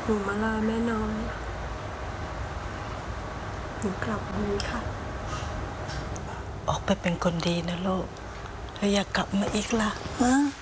หนูมาลาแม่น้อยหนูกลับวันนี้ค่ะออกไปเป็นคนดีนะลูกแล้วอย่ากลับมาอีกล่ะฮะ